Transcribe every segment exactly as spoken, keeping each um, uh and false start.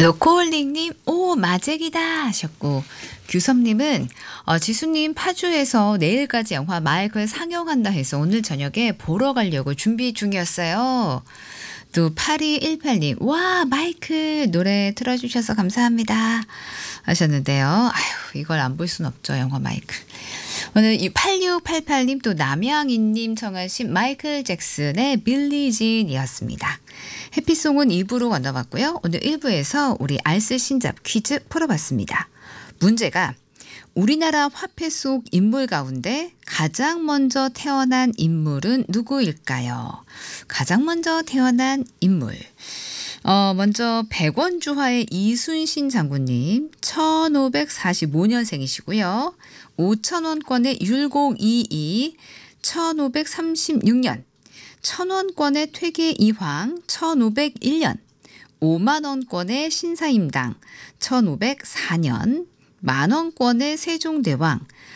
로코홀릭님, 오, 마잭이다 하셨고, 규섭님은, 어, 지수님 파주에서 내일까지 영화 마이클 상영한다 해서 오늘 저녁에 보러 가려고 준비 중이었어요. 또 팔이일팔님, 와, 마이클 노래 틀어주셔서 감사합니다 하셨는데요. 아휴, 이걸 안 볼 순 없죠, 영화 마이클. 오늘 이 팔육팔팔님 또 남양인님 청하신 마이클 잭슨의 빌리진이었습니다. 해피송은 이 부로 건너봤고요. 오늘 일 부에서 우리 알쓸 신잡 퀴즈 풀어봤습니다. 문제가 우리나라 화폐 속 인물 가운데 가장 먼저 태어난 인물은 누구일까요? 가장 먼저 태어난 인물. 어, 먼저 백원주화의 이순신 장군님 천오백사십오년생이시고요. 오천원권의 율곡이이 천오백삼십육년, 천원권의 퇴계이황 천오백일년, 오만원권의 신사임당 천오백사년, 만원권의 세종대왕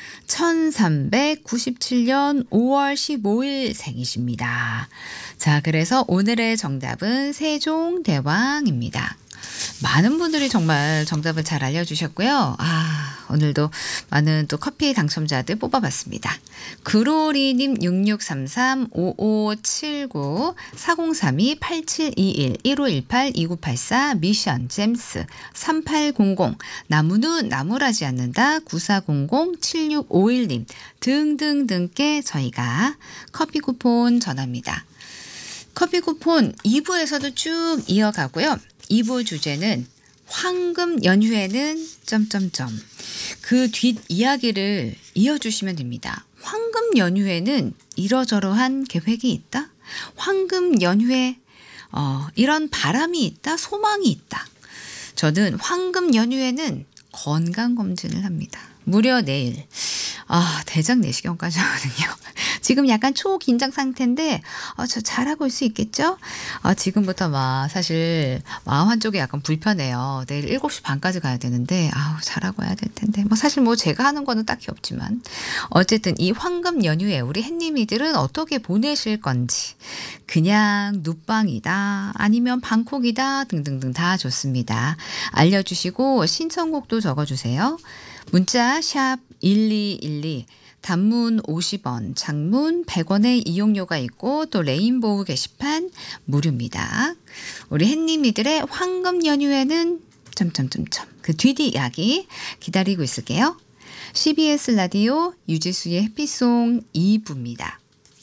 천삼백구십칠년 오월 십오일 생이십니다. 자, 그래서 오늘의 정답은 세종대왕입니다. 많은 분들이 정말 정답을 잘 알려주셨고요. 아, 오늘도 많은 또 커피 당첨자들 뽑아봤습니다. 그로리님 육육삼삼 오오칠구 사공삼이 팔칠이일 일오일팔 이구팔사 미션 잼스 삼팔공공 나무는 나무라지 않는다 구사공공 칠육오일님 등등등께 저희가 커피 쿠폰 전합니다. 커피 쿠폰 이 부에서도 쭉 이어가고요. 이 부 주제는 황금 연휴에는 점점점 그 뒷 이야기를 이어주시면 됩니다. 황금 연휴에는 이러저러한 계획이 있다. 황금 연휴에 어, 이런 바람이 있다. 소망이 있다. 저는 황금 연휴에는 건강검진을 합니다. 무려 내일 아, 대장 내시경까지 하거든요. 지금 약간 초긴장 상태인데 어, 저 잘하고 올 수 있겠죠? 어, 지금부터 막 사실 마음 한쪽이 약간 불편해요. 내일 일곱 시 반까지 가야 되는데 아우 잘하고 와야 될 텐데 뭐 사실 뭐 제가 하는 거는 딱히 없지만 어쨌든 이 황금 연휴에 우리 햇님이들은 어떻게 보내실 건지 그냥 눕방이다 아니면 방콕이다 등등등 다 좋습니다. 알려주시고 신청곡도 적어주세요. 문자 샵 일이일이 단문 오십 원, 장문 백 원의 이용료가 있고 또 레인보우 게시판 무료입니다. 우리 햇님이들의 황금 연휴에는 점점점점 그 뒤뒤 이야기 기다리고 있을게요. 씨비에스 라디오 유지수의 해피송 이 부입니다.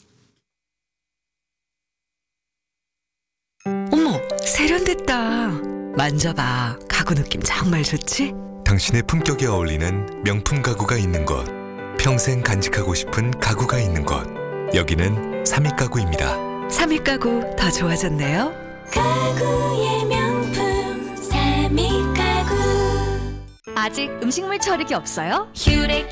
어머, 세련됐다. 만져봐. 가구 느낌 정말 좋지? 당신의 품격에 어울리는 명품 가구가 있는 곳, 평생 간직하고 싶은 가구가 있는 곳, 여기는 삼익가구입니다. 삼익가구 더 좋아졌네요. 가구의 명품 삼익가구. 아직 음식물 처리기 없어요? 슈렉